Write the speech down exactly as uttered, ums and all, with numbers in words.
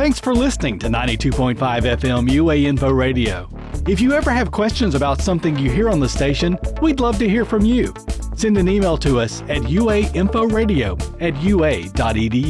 Thanks for listening to ninety-two point five F M U A Info Radio. If you ever have questions about something you hear on the station, we'd love to hear from you. Send an email to us at uainforadio at ua dot edu.